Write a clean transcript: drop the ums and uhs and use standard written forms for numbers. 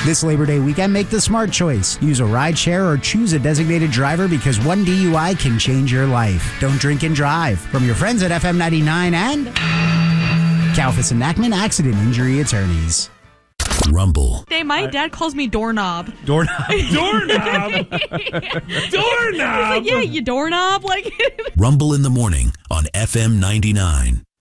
This Labor Day weekend, make the smart choice. Use a rideshare or choose a designated driver because one DUI can change your life. Don't drink and drive. From your friends at FM 99 and Kalfas and Nachman Accident Injury Attorneys. Rumble. Hey, my dad calls me doorknob. Doorknob? Doorknob? He's like, yeah, you doorknob. Rumble in the morning on FM 99.